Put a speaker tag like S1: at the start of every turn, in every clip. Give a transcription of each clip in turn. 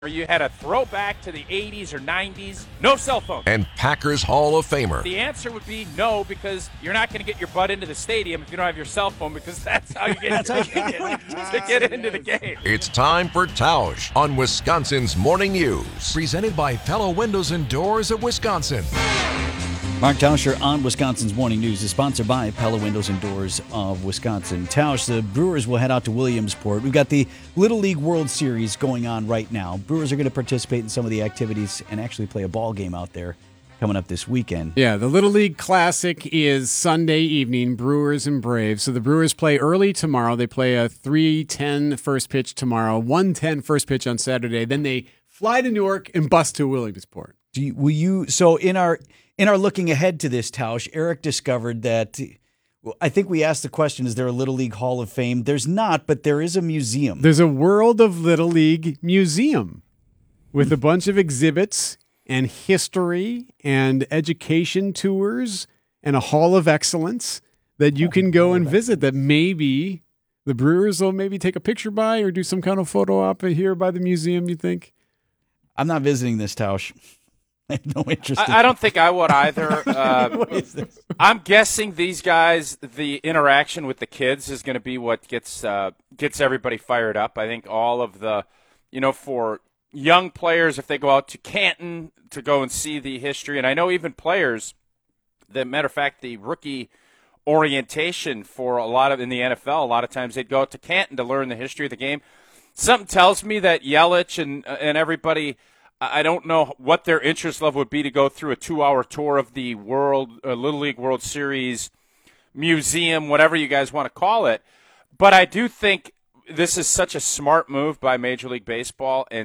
S1: or you had a throwback to the 80s or 90s, no cell phone.
S2: And Packers Hall of Famer.
S1: The answer would be no, because you're not going to get your butt into the stadium if you don't have your cell phone, because that's how you get to get into the game.
S2: It's time for Tausch on Wisconsin's Morning News.
S3: Presented by Pella Windows and Doors of Wisconsin.
S4: Mark Tauscher on Wisconsin's Morning News is sponsored by Pella Windows and Doors of Wisconsin. Tausch, the Brewers will head out to Williamsport. We've got the Little League World Series going on right now. Brewers are going to participate in some of the activities and actually play a ball game out there coming up this weekend.
S5: Yeah, the Little League Classic is Sunday evening, Brewers and Braves. So the Brewers play early tomorrow. They play a 3:10 first pitch tomorrow, 1:10 first pitch on Saturday. Then they fly to Newark and bus to Williamsport.
S4: So in our looking ahead to this, Tausch, Eric discovered that, I think we asked the question, is there a Little League Hall of Fame? There's not, but there is a museum.
S5: There's a World of Little League museum with a bunch of exhibits and history and education tours and a Hall of Excellence that you can go and visit, that maybe the Brewers will maybe take a picture by or do some kind of photo op here by the museum, you think?
S4: I'm not visiting this, Tausch. I have no interest.
S1: I don't think I would either.
S4: What is this?
S1: I'm guessing these guys, the interaction with the kids is going to be what gets everybody fired up. I think all of the, for young players, if they go out to Canton to go and see the history, and I know even players, the matter of fact, the rookie orientation for a lot of in the NFL, a lot of times they'd go out to Canton to learn the history of the game. Something tells me that Yelich and everybody, I don't know what their interest level would be to go through a 2-hour tour of the Little League World Series museum, whatever you guys want to call it. But I do think this is such a smart move by Major League Baseball, and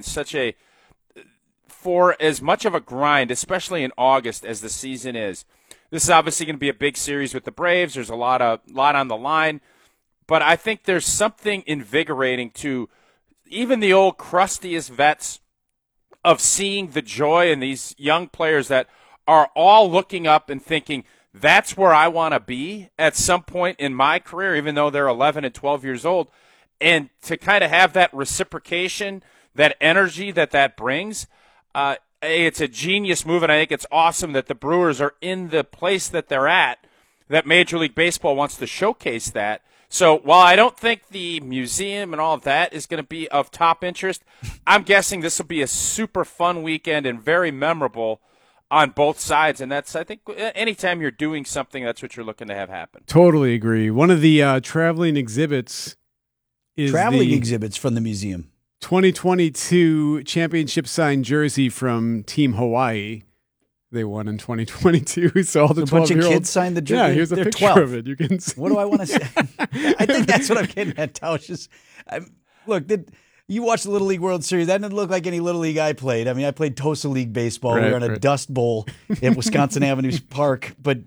S1: for as much of a grind, especially in August as the season is. This is obviously going to be a big series with the Braves. There's a lot on the line. But I think there's something invigorating to even the old crustiest vets of seeing the joy in these young players that are all looking up and thinking, that's where I want to be at some point in my career, even though they're 11 and 12 years old. And to kind of have that reciprocation, that energy that brings, it's a genius move, and I think it's awesome that the Brewers are in the place that they're at, that Major League Baseball wants to showcase that. So while I don't think the museum and all of that is going to be of top interest, I'm guessing this will be a super fun weekend and very memorable on both sides. And that's, I think, anytime you're doing something, that's what you're looking to have happen.
S5: Totally agree. One of the traveling exhibits is
S4: exhibits from the museum.
S5: 2022 championship signed jersey from Team Hawaii. They won in 2022, so all the 12-year-olds.
S4: A bunch of kids signed the jersey.
S5: Yeah, here's a
S4: They're
S5: picture
S4: 12.
S5: of it. You can see.
S4: What do I want to say? I think that's what I'm getting at, Tausch. Look, you watched the Little League World Series. That didn't look like any Little League I played. I mean, I played Tosa League baseball. We were on a dust bowl at Wisconsin Avenue Park. But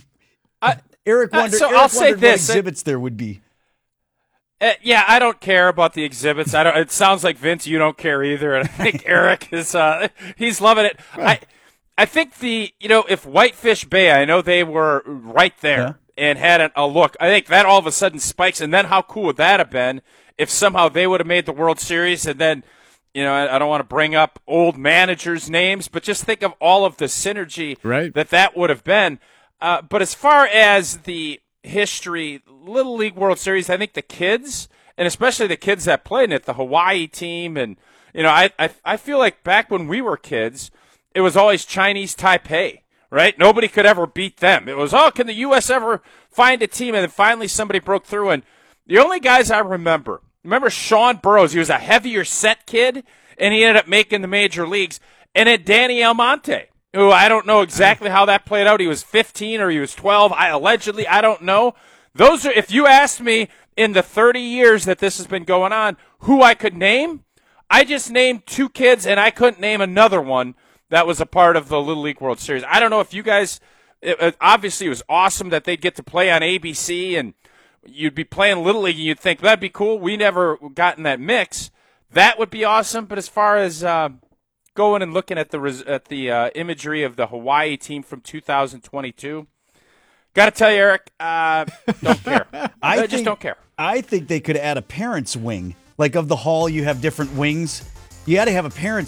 S4: Eric wondered what exhibits there would be.
S1: Yeah, I don't care about the exhibits. It sounds like, Vince, you don't care either. And I think Eric is he's loving it. I think if Whitefish Bay, I know they were right there and had a look. I think that all of a sudden spikes. And then how cool would that have been if somehow they would have made the World Series? And then, I don't want to bring up old managers' names, but just think of all of the synergy that would have been. But as far as the history, Little League World Series, I think the kids, and especially the kids that played in it, the Hawaii team, and, I feel like back when we were kids, it was always Chinese Taipei, right? Nobody could ever beat them. It was, can the U.S. ever find a team? And then finally somebody broke through. And the only guys I remember Sean Burroughs. He was a heavier set kid, and he ended up making the major leagues. And then Danny Almonte, who I don't know exactly how that played out. He was 15 or he was 12. I don't know. Those are, if you asked me in the 30 years that this has been going on, who I could name, I just named 2 kids, and I couldn't name another one that was a part of the Little League World Series. I don't know if you guys, obviously it was awesome that they'd get to play on ABC, and you'd be playing Little League, and you'd think, that'd be cool. We never got in that mix. That would be awesome, but as far as going and looking at the imagery of the Hawaii team from 2022, got to tell you, Eric, don't care. I just don't care.
S4: I think they could add a parents' wing. Like of the hall, you have different wings. You got to have a parents'